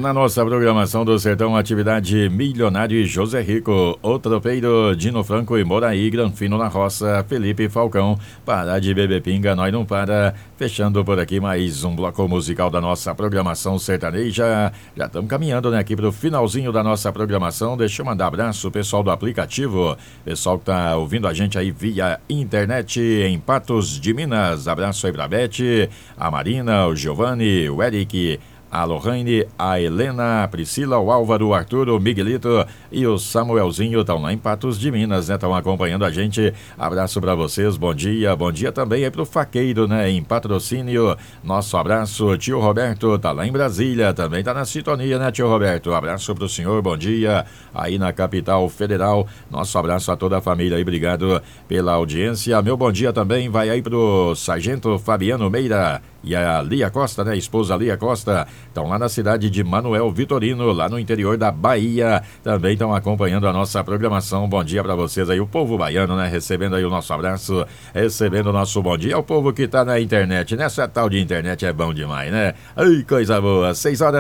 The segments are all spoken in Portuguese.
Na nossa programação do Sertão, atividade Milionário e José Rico, O Tropeiro, Dino Franco e Moraí, Granfino na Roça, Felipe Falcão, Pará de Bebê Pinga, Nós Não Para. Fechando por aqui mais um bloco musical da nossa programação sertaneja. Já estamos caminhando, né, aqui para o finalzinho da nossa programação. Deixa eu mandar abraço pro pessoal do aplicativo, pessoal que tá ouvindo a gente aí via internet em Patos de Minas. Abraço aí pra Beth, a Marina, o Giovanni, o Eric, a Lohane, a Helena, a Priscila, o Álvaro, o Arthur, o Miguelito e o Samuelzinho estão lá em Patos de Minas, né? Estão acompanhando a gente. Abraço para vocês, bom dia também aí pro Faqueiro, né? Em Patrocínio, nosso abraço. Tio Roberto tá lá em Brasília, também tá na sintonia, né, tio Roberto? Abraço pro senhor, bom dia aí na capital federal. Nosso abraço a toda a família aí, obrigado pela audiência. Meu bom dia também vai aí pro Sargento Fabiano Meira e a Lia Costa, né? Esposa Lia Costa, estão lá na cidade de Manuel Vitorino, lá no interior da Bahia. Também estão acompanhando a nossa programação. Bom dia para vocês aí, o povo baiano, né? Recebendo aí o nosso abraço, recebendo o nosso bom dia. O povo que tá na internet, nessa tal de internet é bom demais, né? Ai, coisa boa.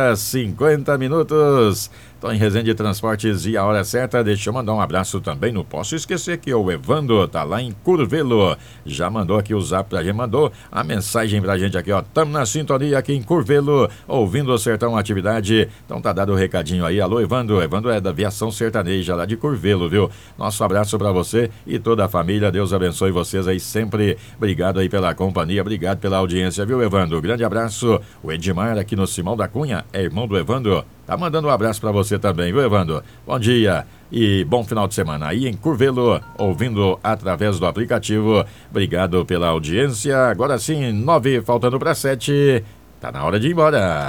6h50. Estou em Resende Transportes e a hora certa. Deixa eu mandar um abraço também. Não posso esquecer que o Evandro tá lá em Curvelo. Já mandou aqui o zap pra gente, mandou a mensagem pra gente aqui, ó. Tamo na sintonia aqui em Curvelo, ouvindo o Sertão Atividade. Então tá dado o recadinho aí. Alô, Evandro. Evandro é da Aviação Sertaneja, lá de Curvelo, viu? Nosso abraço pra você e toda a família. Deus abençoe vocês aí sempre. Obrigado aí pela companhia, obrigado pela audiência, viu, Evandro? Grande abraço. O Edmar aqui no Simão da Cunha, é irmão do Evandro. Tá mandando um abraço pra você também, viu, Evandro? Bom dia e bom final de semana aí em Curvelo, ouvindo através do aplicativo. Obrigado pela audiência. Agora sim, 9, faltando para 7. Tá na hora de ir embora.